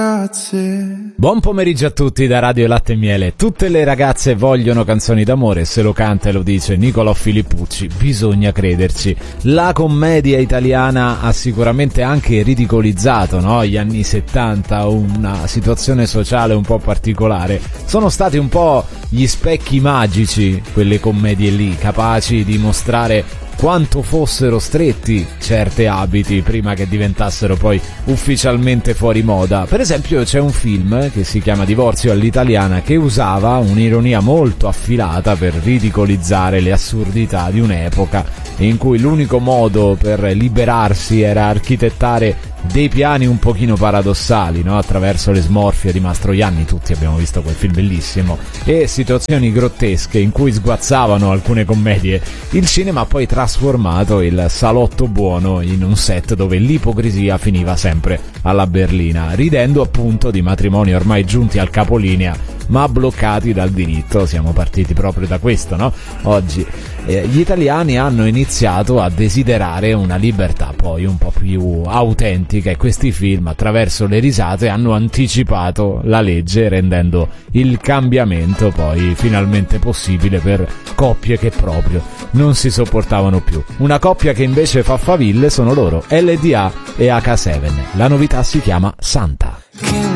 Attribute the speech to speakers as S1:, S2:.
S1: Buon pomeriggio a tutti da Radio Latte e Miele. Tutte le ragazze vogliono canzoni d'amore, se lo canta e lo dice Nicolò Filippucci, bisogna crederci. La commedia italiana ha sicuramente anche ridicolizzato, no? Gli anni 70, una situazione sociale un po' particolare. Sono stati un po' gli specchi magici, quelle commedie lì, capaci di mostrare quanto fossero stretti certi abiti prima che diventassero poi ufficialmente fuori moda. Per esempio c'è un film che si chiama Divorzio all'italiana che usava un'ironia molto affilata per ridicolizzare le assurdità di un'epoca in cui l'unico modo per liberarsi era architettare dei piani un pochino paradossali, no? Attraverso le smorfie di Mastroianni, tutti abbiamo visto quel film bellissimo, e situazioni grottesche in cui sguazzavano alcune commedie. Il cinema ha poi trasformato il salotto buono in un set dove l'ipocrisia finiva sempre alla berlina, ridendo appunto di matrimoni ormai giunti al capolinea ma bloccati dal diritto. Siamo partiti proprio da questo, no? Oggi gli italiani hanno iniziato a desiderare una libertà poi un po' più autentica e questi film, attraverso le risate, hanno anticipato la legge, rendendo il cambiamento poi finalmente possibile per coppie che proprio non si sopportavano più. Una coppia che invece fa faville sono loro, LDA e H7. La novità si chiama Santa.